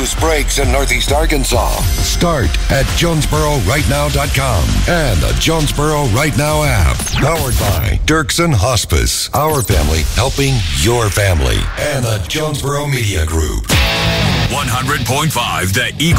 news breaks in Northeast Arkansas. Start at JonesboroRightNow.com and the Jonesboro Right Now app. Powered by Dirksen Hospice. Our family helping your family. And the Jonesboro Media Group. 100.5 The Eagle.